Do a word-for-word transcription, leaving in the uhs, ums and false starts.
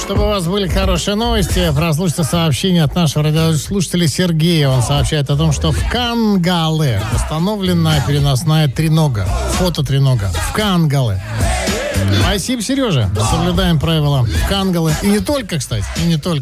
Чтобы у вас были хорошие новости, прослушайте сообщение от нашего радиослушателя Сергея. Он сообщает о том, что в Кангале установлена переносная тренога. Фото-тренога. В Кангале. Спасибо, Сережа. Соблюдаем правила в Кангале. И не только, кстати, и не только.